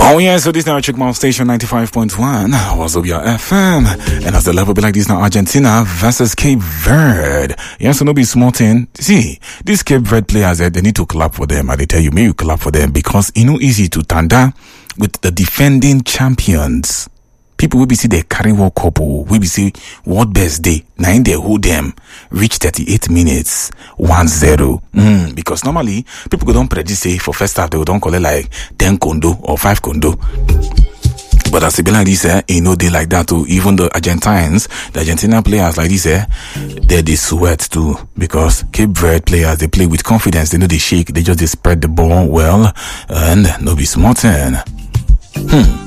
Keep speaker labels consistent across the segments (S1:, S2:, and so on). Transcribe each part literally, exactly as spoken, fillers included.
S1: Oh yeah, so this now Checkmouth Station ninety-five point one was Obia F M. And as the level be like this now, Argentina versus Cape Verde. Yeah, so no be small thing. See, these Cape Verde players, they need to clap for them. And they tell you, may you clap for them because it's not easy to tanda with the defending champions. People will be see they carry World Cup, we be see what best day. Nine they hold them reach thirty-eight minutes, one zero. Mm, because normally people go don't predict say for first half they don't call it like ten kondo or five kondo. But as it be like this, eh, you know they like that too. Even the Argentines, the Argentina players like this, eh, they they sweat too. Because Cape Verde players, they play with confidence. They know they shake. They just they spread the ball well and no be smarting. Hmm.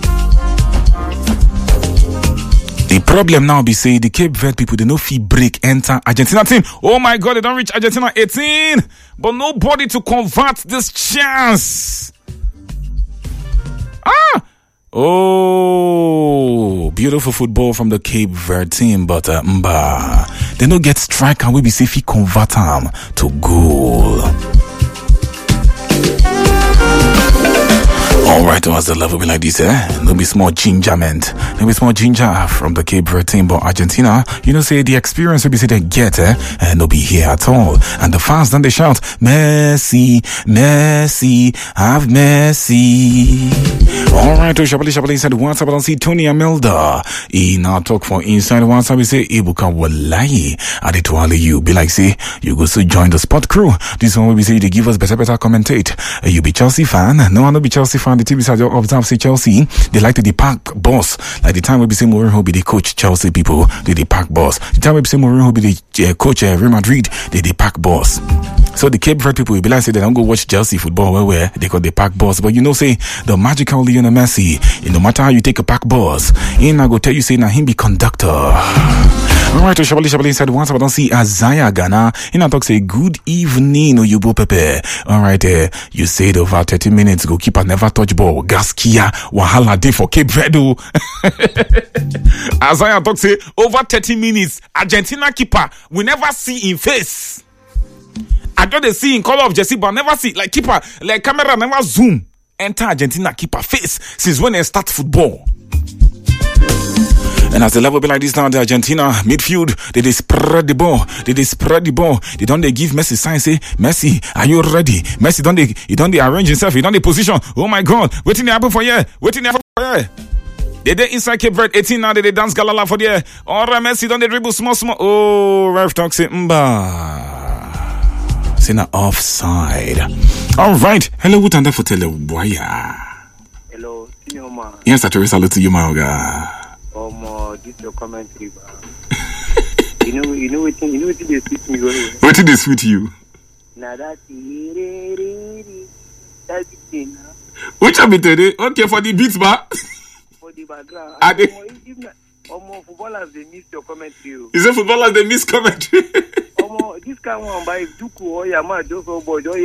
S1: The problem now be say the Cape Verde people they no fee break enter Argentina team. Oh my God, they don't reach Argentina eighteen, but nobody to convert this chance. Ah. Oh, beautiful football from the Cape Verde team, but uh, mba, they no get striker. We be see if he convert them to goal. All right, was the level be like this, eh? No be small gingerment. No be small ginger from the Cape Verde team, but Argentina, you know, say the experience will be say they get, eh? And no be here at all. And the fans then they shout, Messi, Messi, have Messi. All right, to Shabali Shabali said, once I don't see Tony Amelda. He now talk for inside. Once I say, Ibuka Wallahi. And it will you be like, say, you go to join the sport crew. This one will be say, they give us better, better commentate. Uh, you be Chelsea fan. No, I don't be Chelsea fan. The T V side observe say Chelsea, they like to the park boss. Like the time we be say Mourinho be the coach Chelsea people, they the park boss. The time we be say Mourinho be the uh, coach uh, Real Madrid, they the park boss. So the Cape Verde people will be like say they don't go watch Chelsea football where where they got the park boss. But you know say the magical Lionel Messi, no matter how you take a park boss, he not go tell you say now him be conductor. Alright, to Shabali Shabali said once I don't see Azaya Ghana. He now talk say good evening Oyubo Pepe. Alright, uh, you said over thirty minutes goalkeeper never touch ball. Gaskia Wahala day for Cape Verde. Azaya talk say over thirty minutes Argentina keeper we never see in face. I don't they see in color of Jesse, but never see like keeper, like camera never zoom enter Argentina keeper face since when they start football. And as the level be like this now, the Argentina midfield, they, they spread the ball. They, they spread the ball. They don't they give Messi sign, say, Messi, are you ready? Messi don't they, he don't they arrange himself. He don't they position. Oh my God. Waiting to happen for you. Waiting to happen for you. They they inside Cape Verde eighteen now. They, they dance galala for the All right, Messi don't they dribble small, small. Oh, ref talk say, mba. Say na offside. All right. Hello, Wutanda for Telewaya.
S2: Hello, senior man.
S1: Yes, I salute to you, my guy.
S2: Um, uh, this your commentary. you know, you know what? You know what they sweet me.
S1: What did they sweet you?
S2: Now that's that's it.
S1: Which one be today? Okay, for the beats, ba.
S2: For the background.
S1: Are they?
S2: Um, footballers they miss your commentary.
S1: Is it footballers they miss commentary?
S2: Um, this kind one by Duku or Yama just oh boy.